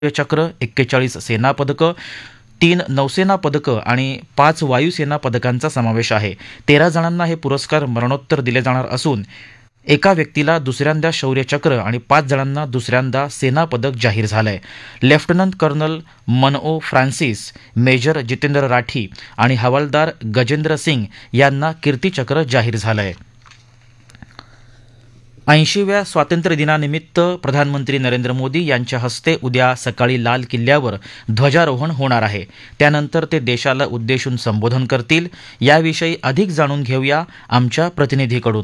चक्र, 41 सेना पदकं, 3 नौसेना पदकं आणि 5 वायुसेना पदकांचा समावेश आहे. 13 जणांना हे पुरस्कार मरणोत्तर दिले जाणार असून एका व्यक्तीला दुसऱ्यांदा शौर्यचक्र आणि 5 जणांना दुसऱ्यांदा सेना पदक जाहीर झालंय. Lieutenant colonel मनओ Francis, major Jitendra Rathi आणि हवालदार गजेंद्र सिंग यांना कीर्तीचक्र जाहीर झालंय. 80व्या स्वातंत्र्य दिनानिमित्त प्रधानमंत्री नरेंद्र मोदी यांच्या हस्ते उद्या सकाळी लाल किल्ल्यावर ध्वजारोहण होणार आहे. त्यानंतर ते देशाला उद्देशून संबोधन करतील. याविषयी अधिक जाणून घेऊया आमच्या प्रतिनिधीकडून.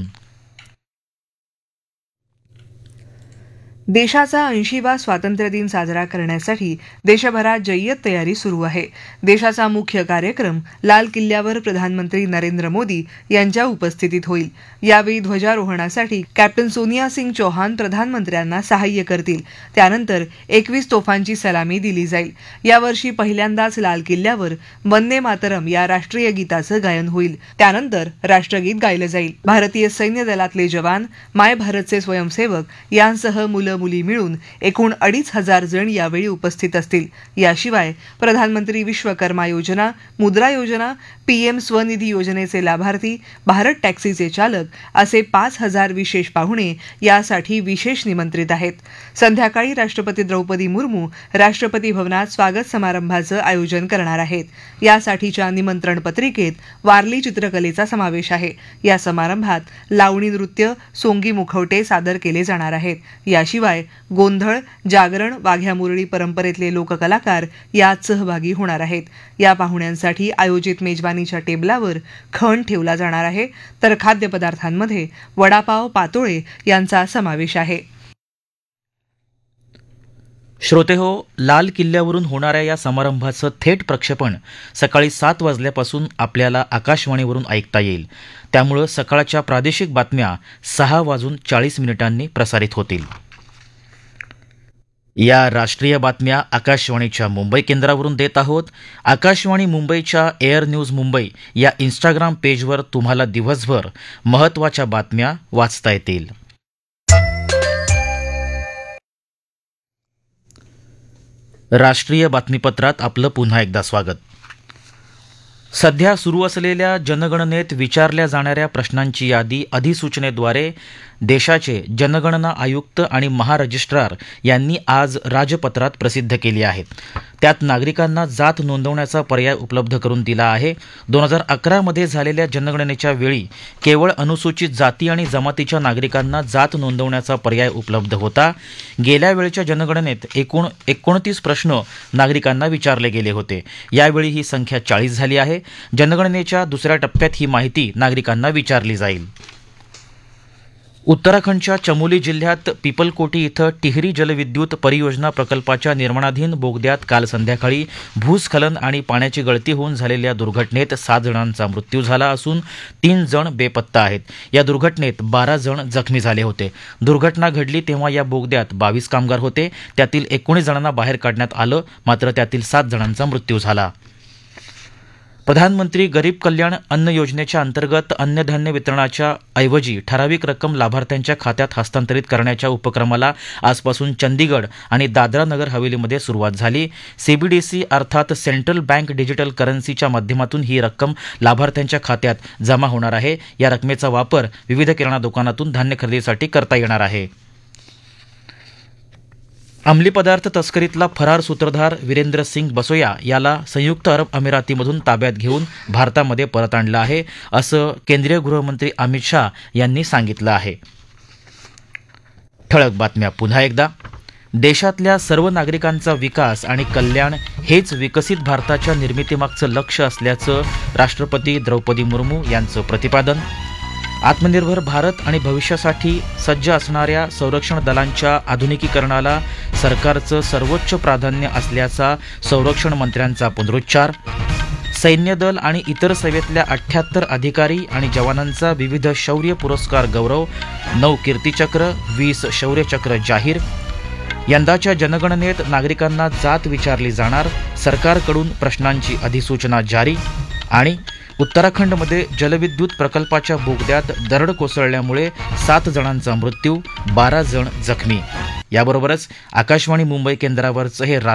देशाचा 80वा स्वातंत्र्य दिन साजरा करण्यासाठी देशभरात जय्यत तयारी सुरू आहे. देशाचा मुख्य कार्यक्रम लाल किल्ल्यावर प्रधानमंत्री नरेंद्र मोदी यांच्या उपस्थितीत होईल. यावेळी ध्वजारोहणासाठी कॅप्टन सोनिया सिंग चौहान प्रधानमंत्र्यांना सहाय्य करतील. त्यानंतर 21 तोफांची सलामी दिली जाईल. यावर्षी पहिल्यांदाच लाल किल्ल्यावर वंदे मातरम या राष्ट्रीय गीताचं गायन होईल. त्यानंतर राष्ट्रगीत गायलं जाईल. भारतीय सैन्य दलातले जवान, माय भारतचे स्वयंसेवक यांसह मुली मिळून एकूण 2,500 जण यावेळी उपस्थित असतील. याशिवाय प्रधानमंत्री विश्वकर्मा योजना, मुद्रा योजना, पीएम स्वनिधी योजनेचे लाभार्थी, भारत टॅक्सीचे चालक असे 5,000 विशेष पाहुणे यासाठी विशेष निमंत्रित आहेत. संध्याकाळी राष्ट्रपती द्रौपदी मुर्मू राष्ट्रपती भवनात स्वागत समारंभाचं आयोजन करणार आहेत. यासाठीच्या निमंत्रण पत्रिकेत वारली चित्रकलेचा समावेश आहे. या समारंभात लावणी नृत्य, सोंगी मुखवटे सादर केले जाणार आहेत. याशिवाय गोंधळ, जागरण, वाघ्या मुरळी परंपरेतले लोककलाकार यात सहभागी होणार आहेत. या पाहुण्यांसाठी आयोजित मेजवानीच्या टेबलावर खण ठेवला जाणार आहे. तर खाद्यपदार्थांमध्ये वडापाव, पातोळे यांचा समावेश आहे. श्रोतेहो, लाल किल्ल्यावरून होणाऱ्या या समारंभाचं थेट प्रक्षेपण सकाळी 7 वाजल्यापासून आपल्याला आकाशवाणीवरून ऐकता येईल. त्यामुळं सकाळच्या प्रादेशिक बातम्या 6:40 प्रसारित होतील. या राष्ट्रीय बातम्या आकाशवाणीच्या मुंबई केंद्रावरून देत आहोत. आकाशवाणी मुंबईच्या एअर न्यूज मुंबई या इंस्टाग्राम पेजवर तुम्हाला दिवसभर महत्त्वाच्या बातम्या वाचता येतील. राष्ट्रीय बातमीपत्रात आपलं पुन्हा एकदा स्वागत. सध्या सुरू असलेल्या जनगणनेत विचारल्या जाणाऱ्या प्रश्नांची यादी अधिसूचनेद्वारे देशाचे जनगणना आयुक्त आणि महारजिस्ट्रार यांनी आज राजपत्रात प्रसिद्ध केली आहेत. त्यात नागरिकांना जात नोंदवण्याचा पर्याय उपलब्ध करून दिला आहे. 2011 मध्ये झालेल्या जनगणनेच्या वेळी केवळ अनुसूचित जाती आणि जमातीच्या नागरिकांना जात नोंदवण्याचा पर्याय उपलब्ध होता. गेल्या वेळच्या जनगणनेत एकूण 29 प्रश्न नागरिकांना विचारले गेले होते. यावेळी ही संख्या 40 झाली आहे. जनगणनेच्या दुसऱ्या टप्प्यात ही माहिती नागरिकांना विचारली जाईल. उत्तराखंडच्या चमोली जिल्ह्यात पिपलकोटी इथं टिहरी जलविद्युत परियोजना प्रकल्पाच्या निर्माणाधीन बोगद्यात काल संध्याकाळी भूस्खलन आणि पाण्याची गळती होऊन झालेल्या दुर्घटनेत 7 जणांचा मृत्यू झाला असून 3 जण बेपत्ता आहेत. या दुर्घटनेत 12 जण जखमी झाले होते. दुर्घटना घडली तेव्हा या बोगद्यात 22 कामगार होते. त्यातील 19 जणांना बाहेर काढण्यात आलं, मात्र त्यातील 7 जणांचा मृत्यू झाला. प्रधानमंत्री गरीब कल्याण अन्न योजनेच्या अंतर्गत अन्नधान्य वितरणाच्या ऐवजी ठराविक रक्कम लाभार्थ्यांच्या खात्यात हस्तांतरित करण्याच्या उपक्रमाला आजपासून चंदीगड आणि दादरा नगर हवेलीमध्ये सुरुवात झाली. सीबीडीसी अर्थात सेंट्रल बँक डिजिटल करन्सीच्या माध्यमातून ही रक्कम लाभार्थ्यांच्या खात्यात जमा होणार आहे. या रकमेचा वापर विविध किराणा दुकानातून धान्य खरेदीसाठी करता येणार आहे. अंमली पदार्थ तस्करीतला फरार सूत्रधार वीरेंद्र सिंग बसोया याला संयुक्त अरब अमिरातीमधून ताब्यात घेऊन भारतामध्ये परत आणलं आहे, असं केंद्रीय गृहमंत्री अमित शाह यांनी सांगितलं आहे. ठळक बातम्या पुन्हा एकदा. देशातल्या सर्व नागरिकांचा विकास आणि कल्याण हेच विकसित भारताच्या निर्मितीमागचं लक्ष्य असल्याचं राष्ट्रपती द्रौपदी मुर्मू यांचं प्रतिपादन. आत्मनिर्भर भारत आणि भविष्यासाठी सज्ज असणाऱ्या संरक्षण दलांच्या आधुनिकीकरणाला सरकारचं सर्वोच्च प्राधान्य असल्याचा संरक्षण मंत्र्यांचा पुनरुच्चार. सैन्य दल आणि इतर सेवेतल्या 78 अधिकारी आणि जवानांचा विविध शौर्य पुरस्कार गौरव, 9 कीर्तीचक्र, 20 शौर्यचक्र जाहीर. यंदाच्या जनगणनेत नागरिकांना जात विचारली जाणार, सरकारकडून प्रश्नांची अधिसूचना जारी. आणि उत्तराखंडमध्ये जलविद्युत प्रकल्पाच्या बोगद्यात दरड कोसळल्यामुळे 7 जणांचा मृत्यू, 12 जण जखमी. याबरोबरच आकाशवाणी मुंबई केंद्रावरचं हे